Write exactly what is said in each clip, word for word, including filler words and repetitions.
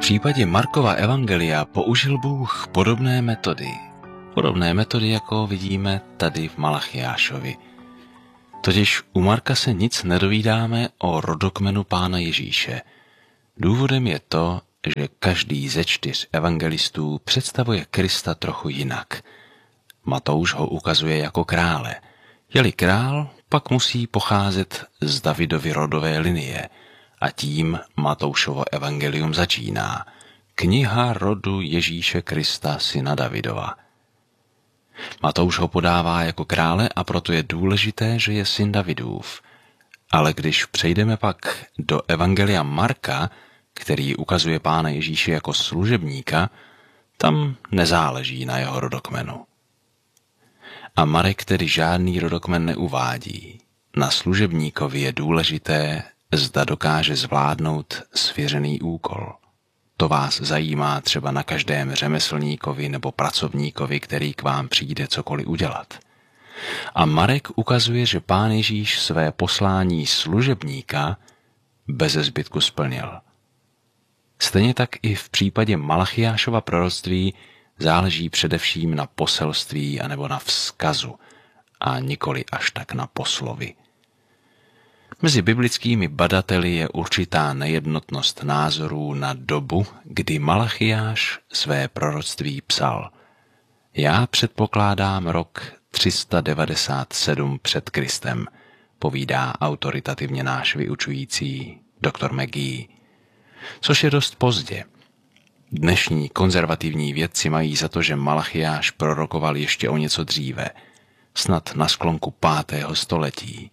případě Markova evangelia použil Bůh podobné metody. Podobné metody, jako vidíme tady v Malachiášovi. Totiž u Marka se nic nedovídáme o rodokmenu Pána Ježíše. Důvodem je to, že každý ze čtyř evangelistů představuje Krista trochu jinak. Matouš ho ukazuje jako krále. Je-li král, pak musí pocházet z Davidovy rodové linie a tím Matoušovo evangelium začíná. Kniha rodu Ježíše Krista, syna Davidova. Matouš ho podává jako krále a proto je důležité, že je syn Davidův. Ale když přejdeme pak do evangelia Marka, který ukazuje Pána Ježíše jako služebníka, tam nezáleží na jeho rodokmenu. A Marek tedy žádný rodokmen neuvádí. Na služebníkovi je důležité, zda dokáže zvládnout svěřený úkol. To vás zajímá třeba na každém řemeslníkovi nebo pracovníkovi, který k vám přijde cokoliv udělat. A Marek ukazuje, že Pán Ježíš své poslání služebníka beze zbytku splnil. Stejně tak i v případě Malachiášova proroctví záleží především na poselství anebo na vzkazu a nikoli až tak na poslovi. Mezi biblickými badateli je určitá nejednotnost názorů na dobu, kdy Malachiáš své proroctví psal. Já předpokládám rok tři sta devadesát sedm před Kristem, povídá autoritativně náš vyučující doktor McGee, což je dost pozdě. Dnešní konzervativní vědci mají za to, že Malachiáš prorokoval ještě o něco dříve, snad na sklonku pátého století.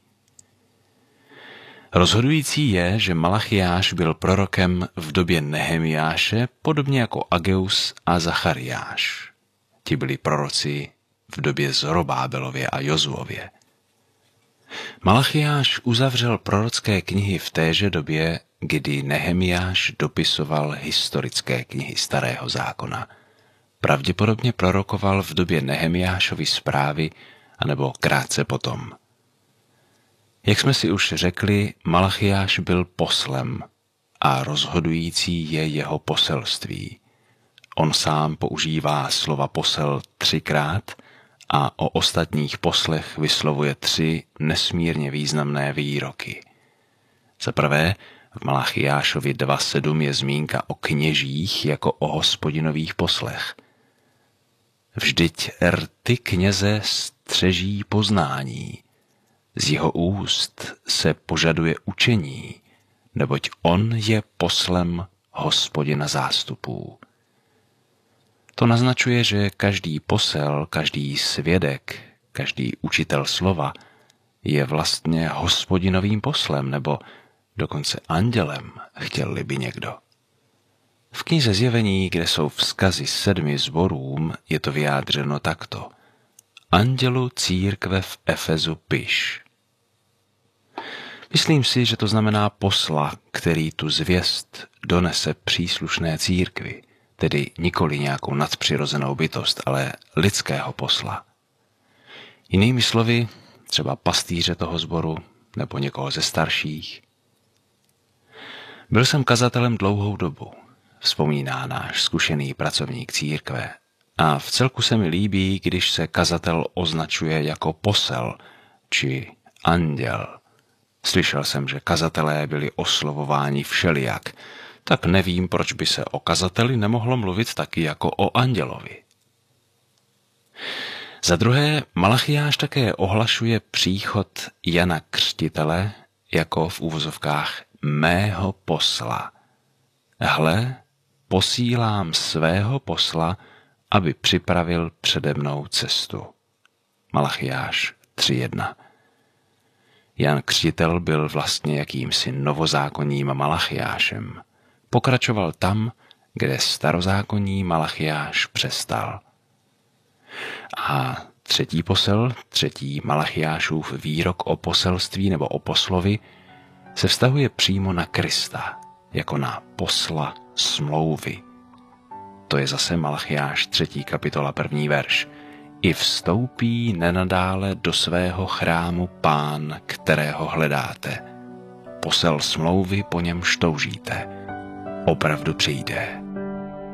Rozhodující je, že Malachiáš byl prorokem v době Nehemiáše, podobně jako Ageus a Zachariáš. Ti byli proroci v době Zorobábelově a Jozuově. Malachiáš uzavřel prorocké knihy v téže době, kdy Nehemiáš dopisoval historické knihy Starého zákona. Pravděpodobně prorokoval v době Nehemiášovy zprávy anebo krátce potom. Jak jsme si už řekli, Malachiáš byl poslem a rozhodující je jeho poselství. On sám používá slova posel třikrát a o ostatních poslech vyslovuje tři nesmírně významné výroky. Za prvé, v Malachiášovi dva sedm je zmínka o kněžích jako o hospodinových poslech. Vždyť rty kněze střeží poznání. Z jeho úst se požaduje učení, neboť on je poslem Hospodina zástupů. To naznačuje, že každý posel, každý svědek, každý učitel slova je vlastně Hospodinovým poslem nebo dokonce andělem, chtěl-li by někdo. V knize Zjevení, kde jsou vzkazy sedmi sborům, je to vyjádřeno takto. Andělu církve v Efezu piš. Myslím si, že to znamená posla, který tu zvěst donese příslušné církvi, tedy nikoli nějakou nadpřirozenou bytost, ale lidského posla. Jinými slovy, třeba pastýře toho sboru nebo někoho ze starších. Byl jsem kazatelem dlouhou dobu, vzpomíná náš zkušený pracovník církve, a v celku se mi líbí, když se kazatel označuje jako posel či anděl. Slyšel jsem, že kazatelé byli oslovováni všelijak, tak nevím, proč by se o kazateli nemohlo mluvit taky jako o andělovi. Za druhé, Malachiáš také ohlašuje příchod Jana Křtitele jako v úvozovkách mého posla. Hle, posílám svého posla, aby připravil přede mnou cestu. Malachiáš tři jedna. Jan Křtitel byl vlastně jakýmsi novozákonním Malachiášem. Pokračoval tam, kde starozákonní Malachiáš přestal. A třetí posel, třetí Malachiášův výrok o poselství nebo o poslovi, se vztahuje přímo na Krista, jako na posla smlouvy. To je zase Malachiáš třetí kapitola první verš. I vstoupí nenadále do svého chrámu Pán, kterého hledáte. Posel smlouvy, po němž toužíte. opravdu přijde.